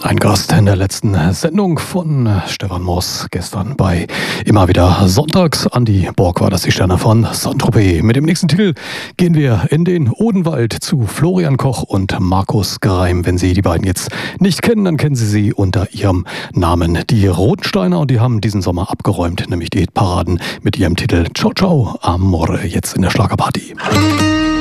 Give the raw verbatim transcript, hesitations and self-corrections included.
Ein Gast in der letzten Sendung von Stefan Moss gestern bei Immer wieder Sonntags. Andi Borg war das, die Sterne von Saint-Tropez. Mit dem nächsten Titel gehen wir in den Odenwald zu Florian Koch und Markus Greim. Wenn Sie die beiden jetzt nicht kennen, dann kennen Sie sie unter ihrem Namen. Die Rotensteiner, und die haben diesen Sommer abgeräumt, nämlich die Hitparaden mit ihrem Titel Ciao Ciao Amore, jetzt in der Schlagerparty.